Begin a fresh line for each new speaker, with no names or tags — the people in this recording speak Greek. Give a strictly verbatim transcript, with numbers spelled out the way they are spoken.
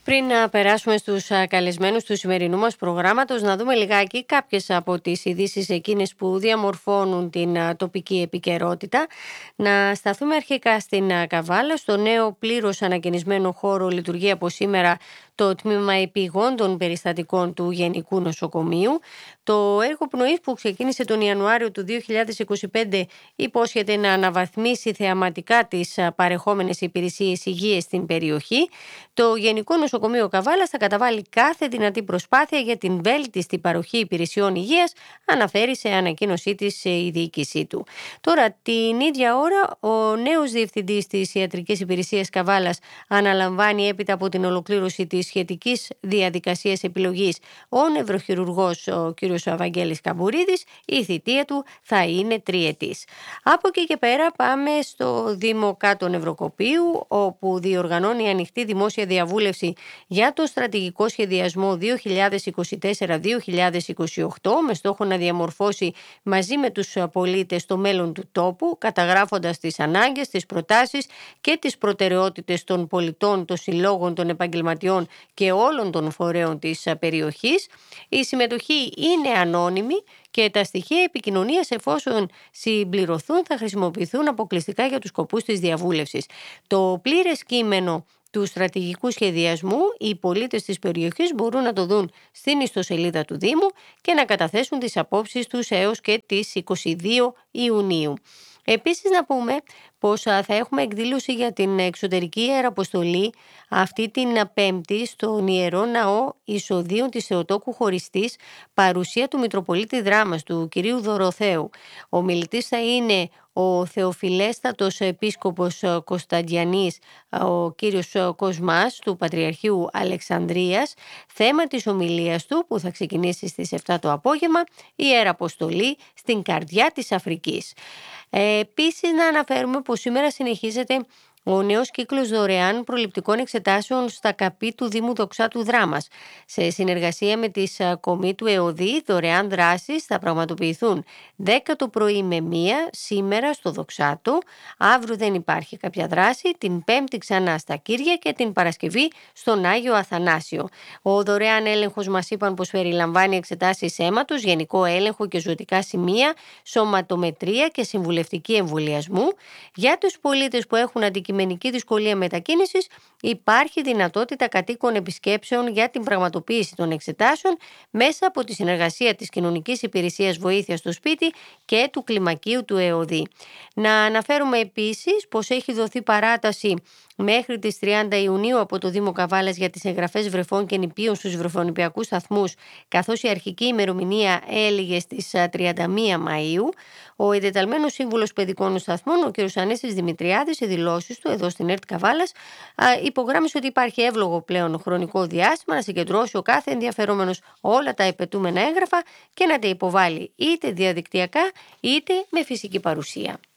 Πριν να περάσουμε στους α, καλεσμένους του σημερινού μας προγράμματος, να δούμε λιγάκι κάποιες από τις ειδήσεις εκείνες που διαμορφώνουν την α, τοπική επικαιρότητα. Να σταθούμε αρχικά στην α, Καβάλα. Στο νέο πλήρως ανακαινισμένο χώρο λειτουργεί από σήμερα το τμήμα επιγόντων περιστατικών του Γενικού Νοσοκομείου. Το έργο πνοής που ξεκίνησε τον Ιανουάριο του δύο χιλιάδες είκοσι πέντε υπόσχεται να αναβαθμίσει θεαματικά τις α, παρεχόμενες υπηρεσίες υγείας στην περιοχή. Το Γενικό Νοσοκομείο Καβάλας θα καταβάλει κάθε δυνατή προσπάθεια για την βέλτιστη παροχή υπηρεσιών υγείας, αναφέρει σε ανακοίνωσή της η διοίκησή του. Τώρα, την ίδια ώρα, ο νέος διευθυντής της Ιατρικής Υπηρεσίας Καβάλας αναλαμβάνει έπειτα από την ολοκλήρωση της σχετικής διαδικασίας επιλογής ο νευροχειρουργός ο κ. Βαγγέλης Καμπουρίδης. Η θητεία του θα είναι τριετής. Από εκεί και πέρα πάμε στο Δήμο Κάτω Νευροκοπείου, όπου διοργανώνει ανοιχτή δημόσια διαβούλευση για το στρατηγικό σχεδιασμό δύο χιλιάδες είκοσι τέσσερα δύο χιλιάδες είκοσι οκτώ με στόχο να διαμορφώσει μαζί με τους πολίτες το μέλλον του τόπου, καταγράφοντας τις ανάγκες, τις προτάσεις και τις προτεραιότητες των πολιτών, των συλλόγων, των επαγγελματιών και όλων των φορέων της περιοχής. Η συμμετοχή είναι ανώνυμη και τα στοιχεία επικοινωνίας, εφόσον συμπληρωθούν, θα χρησιμοποιηθούν αποκλειστικά για τους σκοπούς της διαβούλευσης. Το πλήρες κείμενο του στρατηγικού σχεδιασμού οι πολίτες της περιοχής μπορούν να το δουν στην ιστοσελίδα του Δήμου και να καταθέσουν τις απόψεις τους έως και τις είκοσι δύο Ιουνίου. Επίσης να πούμε πως θα έχουμε εκδήλωση για την εξωτερική ιεραποστολή αυτή την Πέμπτη στον Ιερό Ναό Εισοδίων της Θεοτόκου Χωριστής, παρουσία του Μητροπολίτη Δράμας, του κυρίου Δωροθέου. Ο μιλητής θα είναι ο Θεοφιλέστατος Επίσκοπος Κωνσταντιανής, ο κύριος Κοσμάς του Πατριαρχείου Αλεξανδρίας. Θέμα της ομιλίας του, που θα ξεκινήσει στις επτά το απόγευμα, η Ιεραποστολή στην καρδιά της Αφρικής. Ε, επίσης να αναφέρουμε πως σήμερα συνεχίζεται ο νέος κύκλος δωρεάν προληπτικών εξετάσεων στα ΚΑΠΗ του Δήμου Δοξάτου Δράμας. Σε συνεργασία με τις κομί του ΕΟΔΗ, δωρεάν δράσεις θα πραγματοποιηθούν δέκα το πρωί με μία σήμερα στο Δοξάτο. Αύριο δεν υπάρχει κάποια δράση, την Πέμπτη ξανά στα Κύρια και την Παρασκευή στον Άγιο Αθανάσιο. Ο δωρεάν έλεγχος, μας είπαν, πως περιλαμβάνει εξετάσεις αίματος, γενικό έλεγχο και ζωτικά σημεία, σωματομετρία και συμβουλευτική εμβολιασμού. Για τους πολίτες που έχουν αντικειμενική δυσκολία μετακίνησης, υπάρχει δυνατότητα κατοίκων επισκέψεων για την πραγματοποίηση των εξετάσεων μέσα από τη συνεργασία της Κοινωνικής Υπηρεσίας Βοήθειας στο Σπίτι και του Κλιμακίου του ΕΟΔΗ. Να αναφέρουμε επίσης πως έχει δοθεί παράταση μέχρι τις τριάντα Ιουνίου από το Δήμο Καβάλας για τις εγγραφές βρεφών και νηπίων στους βρεφονηπιακούς σταθμούς, καθώς η αρχική ημερομηνία έλεγε στις τριάντα μία Μαΐου. Ο εντεταλμένος σύμβουλος παιδικών σταθμών, ο κ. Ανέσης Δημητριάδης, σε δηλώσεις του εδώ στην ΕΡΤ Καβάλας, υπογράμμισε ότι υπάρχει εύλογο πλέον χρονικό διάστημα να συγκεντρώσει ο κάθε ενδιαφερόμενος όλα τα επαιτούμενα έγγραφα και να τα υποβάλει είτε διαδικτυακά είτε με φυσική παρουσία.